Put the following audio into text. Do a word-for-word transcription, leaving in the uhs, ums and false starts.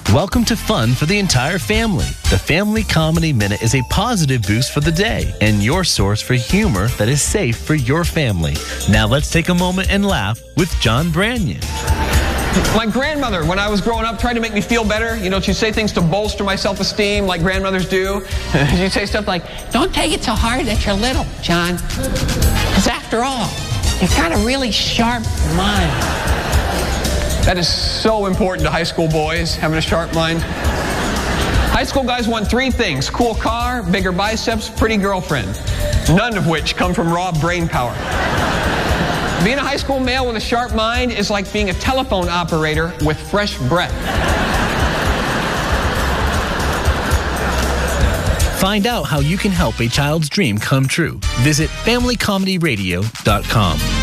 Welcome to fun for the entire family. The Family Comedy Minute is a positive boost for the day and your source for humor that is safe for your family. Now let's take a moment and laugh with John Branyan. My grandmother, when I was growing up, tried to make me feel better. You know, she'd say things to bolster my self-esteem like grandmothers do. She'd say stuff like, don't take it so hard that you're little, John. Because after all, you've got a really sharp mind. That is so important to high school boys, having a sharp mind. High school guys want three things: cool car, bigger biceps, pretty girlfriend. None of which come from raw brain power. Being a high school male with a sharp mind is like being a telephone operator with fresh breath. Find out how you can help a child's dream come true. Visit family comedy radio dot com.